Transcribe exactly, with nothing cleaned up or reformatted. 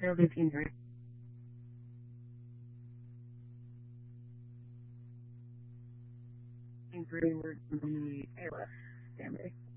Failed eighteen, right? Three would be A L S. Damn it.